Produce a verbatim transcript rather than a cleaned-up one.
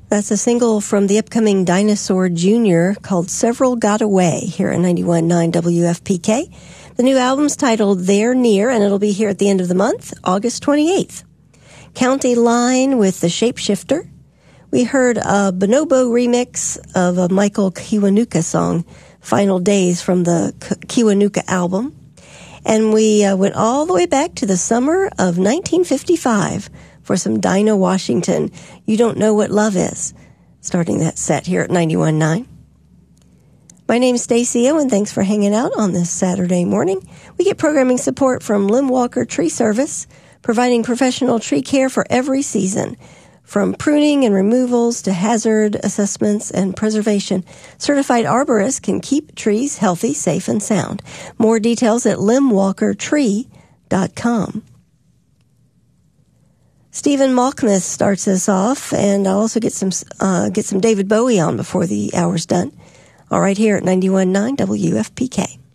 That's a single from the upcoming Dinosaur Junior called Several Got Away here at ninety-one point nine W F P K. The new album's titled They're Near, and it'll be here at the end of the month, August twenty-eighth. County Line with The Shapeshifter. We heard a Bonobo remix of a Michael Kiwanuka song, Final Days, from the Kiwanuka album. And we uh, went all the way back to the summer of nineteen fifty-five for some Dinah Washington, You Don't Know What Love Is, starting that set here at ninety-one point nine. My name's Stacey O, and thanks for hanging out on this Saturday morning. We get programming support from Lim Walker Tree Service, providing professional tree care for every season. From pruning and removals to hazard assessments and preservation, certified arborists can keep trees healthy, safe, and sound. More details at lim walker tree dot com. Stephen Malkmus starts us off, and I'll also get some uh, get some David Bowie on before the hour's done. All right, here at ninety-one point nine W F P K.